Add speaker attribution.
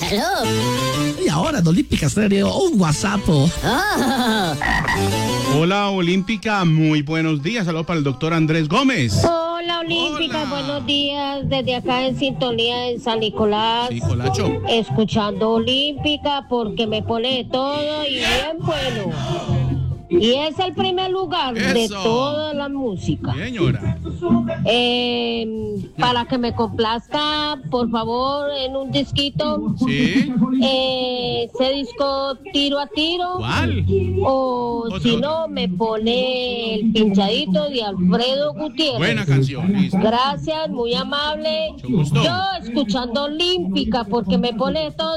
Speaker 1: Aló.
Speaker 2: Y ahora en Olímpica Estéreo, un WhatsApp.
Speaker 3: Hola, Olímpica, muy buenos días. Saludos para el doctor Andrés Gómez.
Speaker 4: Hola, Olímpica,
Speaker 3: Hola.
Speaker 4: buenos días. Desde acá en sintonía en San Nicolás.
Speaker 3: Sí, Colacho.
Speaker 4: Escuchando Olímpica porque me pone de todo y bien bueno. Y es el primer lugar de
Speaker 3: Eso.
Speaker 4: toda la música.
Speaker 3: Señora.
Speaker 4: Para que me complazca, por favor, en un disquito.
Speaker 3: Sí.
Speaker 4: Ese disco Tiro a Tiro.
Speaker 3: ¿Cuál?
Speaker 4: O
Speaker 3: Otro.
Speaker 4: si no, me pone el pinchadito de Alfredo Gutiérrez.
Speaker 3: Buena canción, listo.
Speaker 4: Gracias, muy amable.
Speaker 3: Mucho gusto.
Speaker 4: Yo escuchando Olímpica porque me pone todo.